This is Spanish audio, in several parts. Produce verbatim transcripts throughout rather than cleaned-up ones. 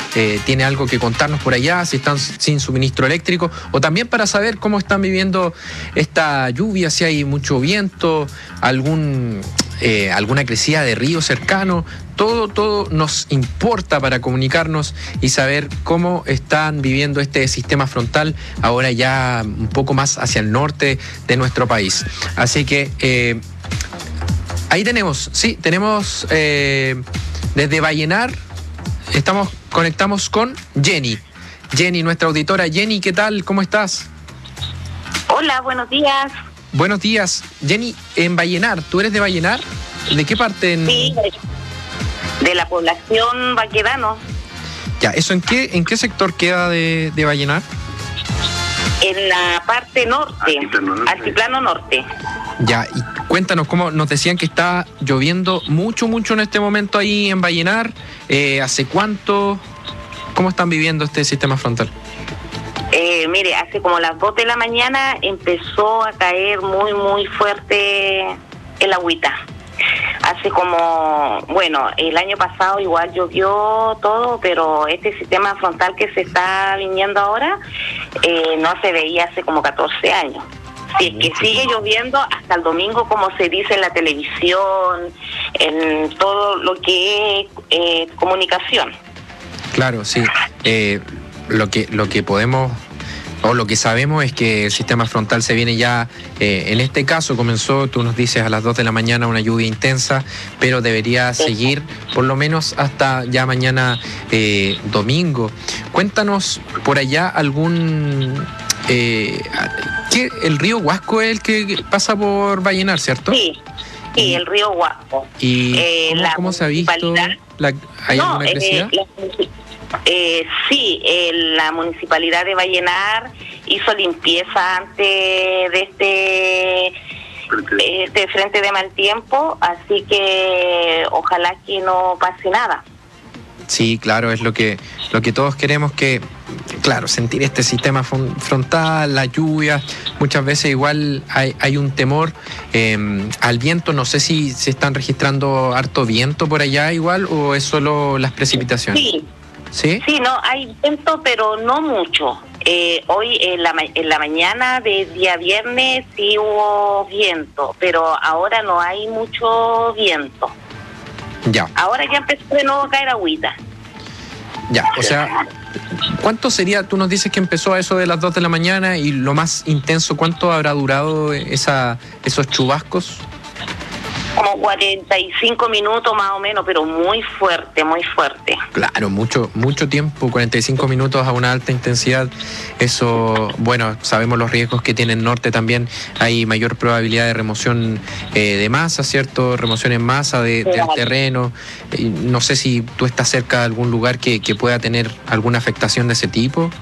eh, tiene algo que contarnos por allá, si están sin suministro eléctrico, o también para saber cómo están viviendo esta lluvia, si hay mucho viento, algún... Eh, alguna crecida de río cercano. Todo, todo nos importa para comunicarnos y saber cómo están viviendo este sistema frontal ahora ya un poco más hacia el norte de nuestro país. Así que eh, ahí tenemos, sí, tenemos eh, desde Vallenar, estamos, conectamos con Jenny. Jenny, nuestra auditora. Jenny, ¿qué tal? ¿Cómo estás? Hola, buenos días. Buenos días. Jenny, en Vallenar, ¿tú eres de Vallenar? ¿De qué parte? En... Sí, de la población Baquedano. Ya, ¿eso en qué en qué sector queda de, de Vallenar? En la parte norte, altiplano norte. altiplano norte. Ya, y cuéntanos, cómo nos decían que está lloviendo mucho, mucho en este momento ahí en Vallenar. Eh, ¿Hace cuánto? ¿Cómo están viviendo este sistema frontal? Eh, mire, hace como las dos de la mañana empezó a caer muy, muy fuerte el agüita. Hace como, bueno, el año pasado igual llovió todo, pero este sistema frontal que se está viniendo ahora eh, no se veía hace como catorce años. Si es que sigue lloviendo hasta el domingo, como se dice en la televisión, en todo lo que es eh, comunicación. Claro, sí. Eh, lo que lo que podemos o lo que sabemos es que el sistema frontal se viene ya, eh, en este caso comenzó, tú nos dices, a las dos de la mañana una lluvia intensa, pero debería seguir por lo menos hasta ya mañana eh, domingo. Cuéntanos por allá algún... Eh, ¿qué? El río Huasco es el que pasa por Vallenar, ¿cierto? Sí, sí, el río Huasco. ¿Y eh, cómo, cómo se ha visto? La, ¿Hay no, alguna crecida? Eh, la, Eh, sí, eh, la municipalidad de Vallenar hizo limpieza antes de este, de este frente de mal tiempo, así que ojalá que no pase nada. Sí, claro, es lo que lo que todos queremos, que, claro, sentir este sistema frontal, la lluvia. Muchas veces igual hay, hay un temor eh, al viento. No sé si se están registrando harto viento por allá igual, o es solo las precipitaciones. Sí. ¿Sí? Sí, no, hay viento, pero no mucho. Eh, hoy en la, en la mañana de día viernes sí hubo viento, pero ahora no hay mucho viento. Ya. Ahora ya empezó de nuevo a caer agüita. Ya, o sea, ¿cuánto sería? Tú nos dices que empezó a eso de las dos de la mañana, y lo más intenso, ¿cuánto habrá durado esa, esos chubascos? Como cuarenta y cinco minutos más o menos, pero muy fuerte, muy fuerte. Claro, mucho mucho tiempo, cuarenta y cinco minutos a una alta intensidad. Eso, bueno, sabemos los riesgos que tiene el norte también. Hay mayor probabilidad de remoción eh, de masa, ¿cierto? Remoción en masa de, del terreno. Eh, no sé si tú estás cerca de algún lugar que, que pueda tener alguna afectación de ese tipo.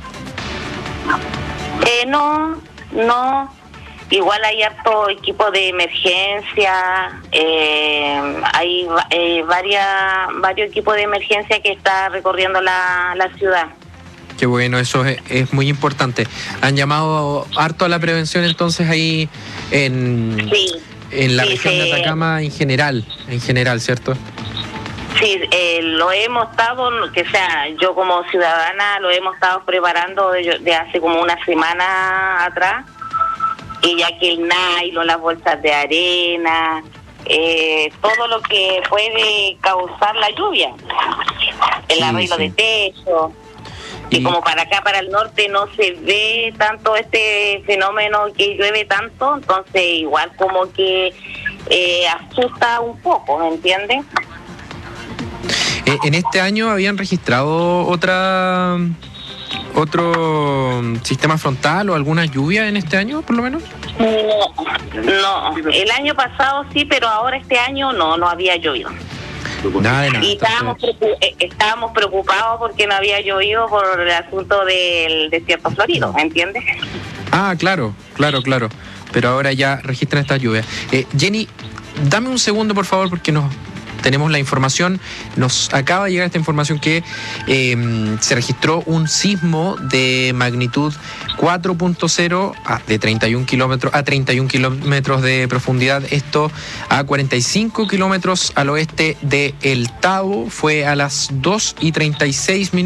Eh, no, no. Igual hay harto equipo de emergencia, eh, hay eh, varias, varios equipos de emergencia que está recorriendo la, la ciudad. Qué bueno, eso es, es muy importante. Han llamado harto a la prevención entonces ahí en, sí, en la sí, región sí. de Atacama en general, en general, ¿cierto? Sí, eh, lo hemos estado, que sea, yo como ciudadana lo hemos estado preparando de, de hace como una semana atrás. Y ya que el nylon, las bolsas de arena, eh, todo lo que puede causar la lluvia, el sí, arreglo sí. de techo, y... y como para acá, para el norte, no se ve tanto este fenómeno que llueve tanto, entonces igual como que eh, asusta un poco, ¿me entiendes? Eh, en este año habían registrado otra... ¿Otro sistema frontal o alguna lluvia en este año, por lo menos? No, no. El año pasado sí, pero ahora este año no, no había llovido. Nada de nada. Y estábamos, preocup- estábamos preocupados porque no había llovido por el asunto del desierto florido, ¿me entiendes? Ah, claro, claro, claro. Pero ahora ya registran esta lluvia. Eh, Jenny, dame un segundo, por favor, porque nos... tenemos la información, nos acaba de llegar esta información que eh, se registró un sismo de magnitud cuatro punto cero a, de treinta y un kilómetros a treinta y un kilómetros de profundidad, esto a cuarenta y cinco kilómetros al oeste de El Tabo, fue a las dos y treinta y seis minutos.